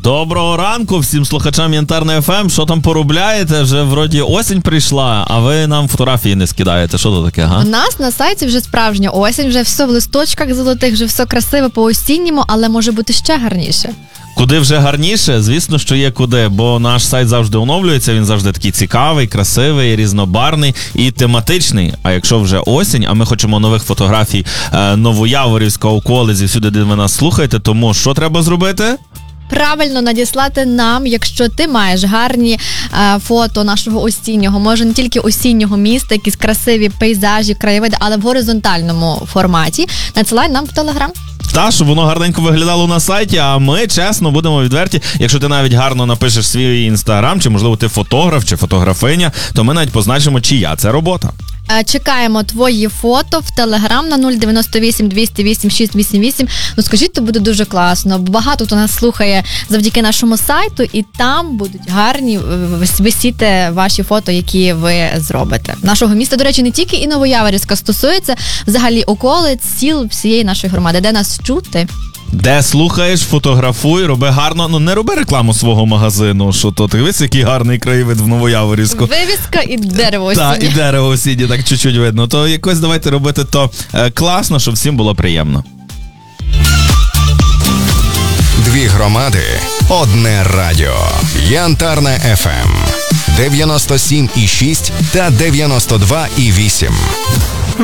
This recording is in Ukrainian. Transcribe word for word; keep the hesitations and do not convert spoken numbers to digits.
Доброго ранку всім слухачам Янтарна еф ем. Що там поробляєте? Вже вроді осінь прийшла, а ви нам фотографії не скидаєте. Що то таке, га? У нас на сайті вже справжня осінь, вже все в листочках золотих, вже все красиво по-осінньому, але може бути ще гарніше. Куди вже гарніше? Звісно, що є куди, бо наш сайт завжди оновлюється, він завжди такий цікавий, красивий, різнобарний і тематичний. А якщо вже осінь, а ми хочемо нових фотографій е, Новояворівська, околиці, всюди, де ви нас слухаєте, тому що треба зробити? Правильно надіслати нам, якщо ти маєш гарні е, фото нашого осіннього, може не тільки осіннього міста, якісь красиві пейзажі, краєвиди, але в горизонтальному форматі. Надсилай нам в Телеграм. Та, щоб воно гарненько виглядало на сайті, а ми, чесно, будемо відверті. Якщо ти навіть гарно напишеш свій інстаграм, чи, можливо, ти фотограф, чи фотографиня, то ми навіть позначимо, чия це робота. Чекаємо твої фото в Телеграм на нуль дев'яносто вісім двісті вісім шість вісім вісім. Ну скажіть, то буде дуже класно. Багато хто нас слухає завдяки нашому сайту, і там будуть гарні висіти ваші фото, які ви зробите. Нашого міста, до речі, не тільки і Новояворівська стосується, взагалі околиць, сіл всієї нашої громади. Де нас чути? Де слухаєш, фотографуй, роби гарно. Ну, не роби рекламу свого магазину, що то ти весь який гарний краєвид в Новояворівську. Вивіска і дерево осіннє. Так, і дерево осіннє, так чуть-чуть видно. То якось давайте робити то е, класно, щоб всім було приємно. Дві громади, одне радіо. Янтарна еф ем. дев'яносто сім і шість та дев'яносто два і вісім.